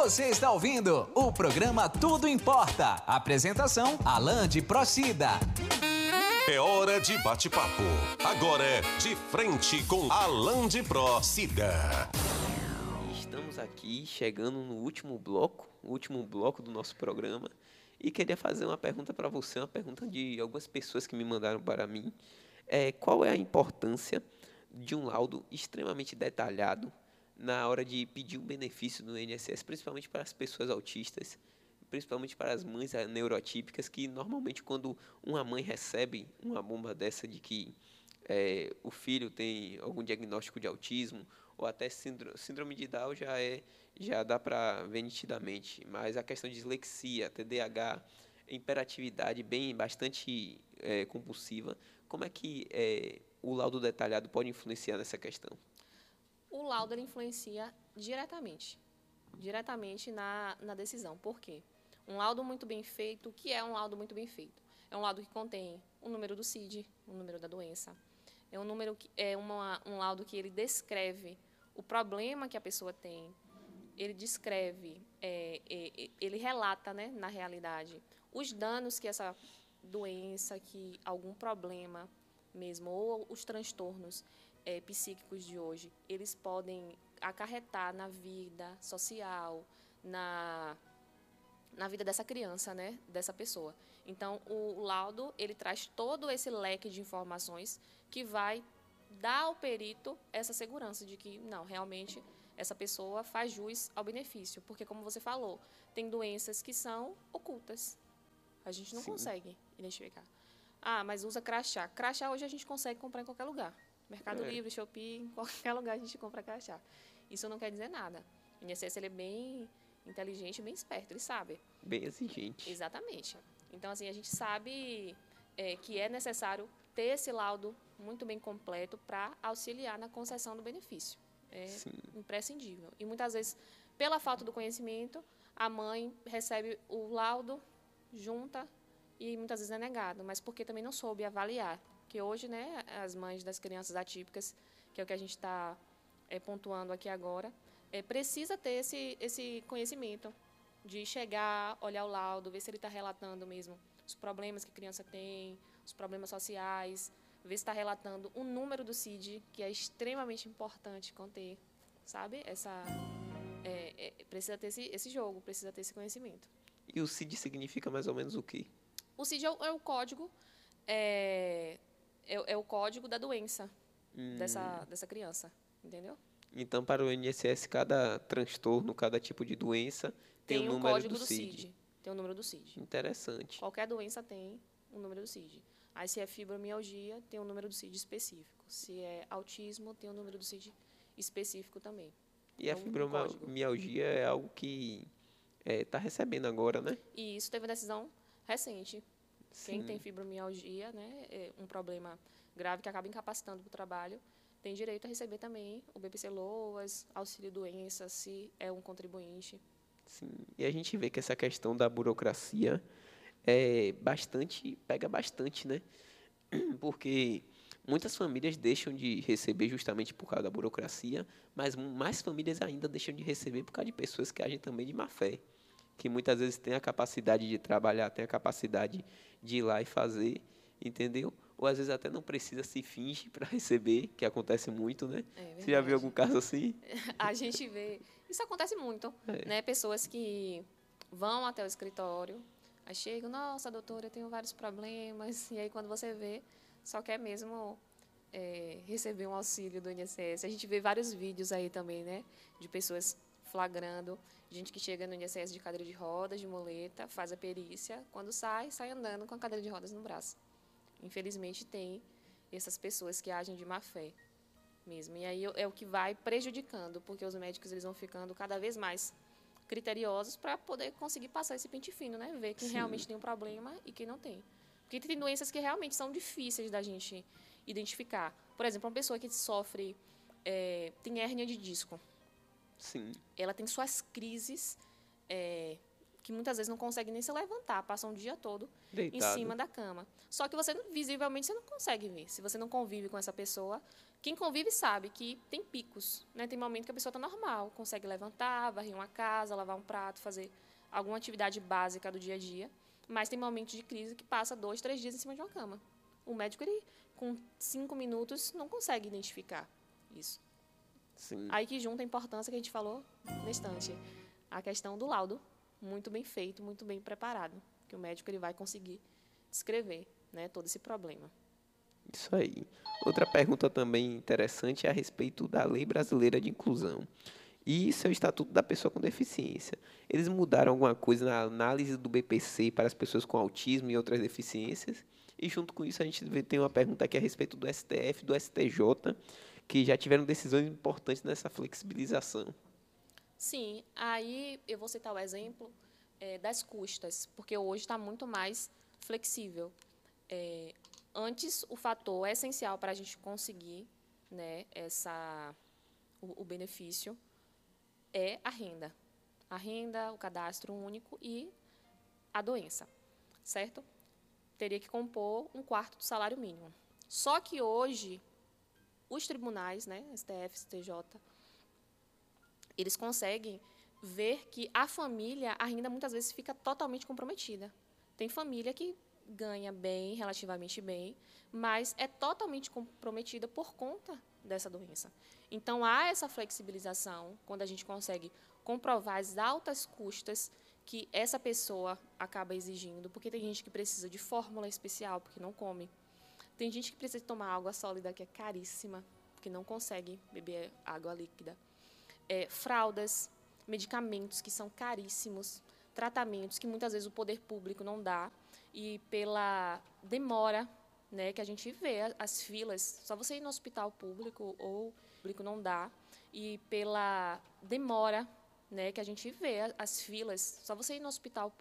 Você está ouvindo o programa Tudo Importa. Apresentação, Alan de Procida. É hora de bate-papo. Agora é De Frente com Alan de Procida. Estamos aqui chegando no último bloco do nosso programa. E queria fazer uma pergunta para você, uma pergunta de algumas pessoas que me mandaram para mim. Qual é a importância de um laudo extremamente detalhado na hora de pedir um benefício do INSS, principalmente para as pessoas autistas, principalmente para as mães neurotípicas, que normalmente quando uma mãe recebe uma bomba dessa de que o filho tem algum diagnóstico de autismo ou até síndrome de Down já dá para ver nitidamente, mas a questão de dislexia, TDAH, hiperatividade bastante compulsiva, como é que o laudo detalhado pode influenciar nessa questão? O laudo ele influencia diretamente na decisão. Por quê? Um laudo muito bem feito, o que é um laudo muito bem feito? É um laudo que contém o número do CID, o número da doença. É um laudo que ele descreve o problema que a pessoa tem. Ele descreve, ele relata, né, na realidade, os danos que essa doença, que algum problema mesmo, ou os transtornos psíquicos de hoje, eles podem acarretar na vida social, na vida dessa criança, né, dessa pessoa. Então, o laudo, ele traz todo esse leque de informações que vai dar ao perito essa segurança de que, não, realmente, essa pessoa faz jus ao benefício. Porque, como você falou, tem doenças que são ocultas. A gente não consegue identificar. Ah, mas usa crachá. Crachá hoje a gente consegue comprar em qualquer lugar. Mercado Livre, Shopee, em qualquer lugar a gente compra crachá. Isso não quer dizer nada. O INSS ele é bem inteligente, bem esperto, ele sabe. Bem exigente. Exatamente. Então, assim, a gente sabe que é necessário ter esse laudo muito bem completo para auxiliar na concessão do benefício. É imprescindível. E muitas vezes, pela falta do conhecimento, a mãe recebe o laudo, junta e muitas vezes é negado, mas porque também não soube avaliar. Porque hoje, né, as mães das crianças atípicas, que é o que a gente está pontuando aqui agora, precisa ter esse conhecimento de chegar, olhar o laudo, ver se ele está relatando mesmo os problemas que a criança tem, os problemas sociais, ver se está relatando o número do CID, que é extremamente importante conter, sabe? Precisa ter esse jogo, precisa ter esse conhecimento. E o CID significa mais ou menos o quê? O CID é o código, é o código da doença dessa criança, entendeu? Então, para o INSS, cada transtorno, cada tipo de doença tem um número código do CID. Tem o número do CID. Interessante. Qualquer doença tem um número do CID. Aí, se é fibromialgia, tem um número do CID específico. Se é autismo, tem um número do CID específico também. E a fibromialgia é algo que está recebendo agora, né? E isso teve uma decisão recente. Sim. Quem tem fibromialgia, né, um problema grave que acaba incapacitando para o trabalho, tem direito a receber também o BPC-Loas, auxílio-doença, se é um contribuinte. Sim, e a gente vê que essa questão da burocracia pega bastante, né? Porque muitas famílias deixam de receber justamente por causa da burocracia, mas mais famílias ainda deixam de receber por causa de pessoas que agem também de má fé, que muitas vezes têm a capacidade de trabalhar, têm a capacidade de ir lá e fazer, entendeu? Ou às vezes até não precisa, se finge para receber, que acontece muito, né? Você já viu algum caso assim? A gente vê. Isso acontece muito, né? Pessoas que vão até o escritório, aí chegam, nossa, doutora, eu tenho vários problemas, e aí quando você vê, só quer mesmo receber um auxílio do INSS. A gente vê vários vídeos aí também, né? De pessoas flagrando, gente que chega no INSS de cadeira de rodas, de muleta, faz a perícia, quando sai andando com a cadeira de rodas no braço. Infelizmente, tem essas pessoas que agem de má fé mesmo. E aí é o que vai prejudicando, porque os médicos eles vão ficando cada vez mais criteriosos para poder conseguir passar esse pente fino, né? Ver quem realmente tem um problema e quem não tem. Porque tem doenças que realmente são difíceis da gente identificar. Por exemplo, uma pessoa que sofre, tem hérnia de disco. Sim. Ela tem suas crises que muitas vezes não consegue nem se levantar, passa um dia todo Deitado. em cima da cama. Só que você, visivelmente, você não consegue ver. Se você não convive com essa pessoa, quem convive sabe que tem picos, né? Tem momento que a pessoa está normal, consegue levantar, varrer uma casa, lavar um prato, fazer alguma atividade básica do dia a dia. Mas tem momentos de crise que passa 2, 3 dias em cima de uma cama. O médico, ele, com 5 minutos, não consegue identificar isso. Sim. Aí que junta a importância que a gente falou na instante. A questão do laudo, muito bem feito, muito bem preparado. Que o médico ele vai conseguir descrever, né, todo esse problema. Isso aí. Outra pergunta também interessante é a respeito da Lei Brasileira de Inclusão e seu Estatuto da Pessoa com Deficiência. Eles mudaram alguma coisa na análise do BPC para as pessoas com autismo e outras deficiências? E junto com isso a gente tem uma pergunta aqui a respeito do STF, do STJ, que já tiveram decisões importantes nessa flexibilização. Sim, aí eu vou citar o exemplo das custas, porque hoje está muito mais flexível. Antes, o fator essencial para a gente conseguir, né, o benefício é a renda. A renda, o cadastro único e a doença, certo? Teria que compor 1/4 do salário mínimo. Só que hoje, os tribunais, né, STF, STJ, eles conseguem ver que a família ainda muitas vezes fica totalmente comprometida. Tem família que ganha bem, relativamente bem, mas é totalmente comprometida por conta dessa doença. Então, há essa flexibilização, quando a gente consegue comprovar as altas custas que essa pessoa acaba exigindo, porque tem gente que precisa de fórmula especial, porque não come. Tem gente que precisa tomar água sólida, que é caríssima, porque não consegue beber água líquida. Fraldas, medicamentos que são caríssimos, tratamentos que muitas vezes o poder público não dá, e pela demora, né, que a gente vê as filas, só você ir no hospital público ou público não dá, e pela demora, né, que a gente vê as filas, só você ir no hospital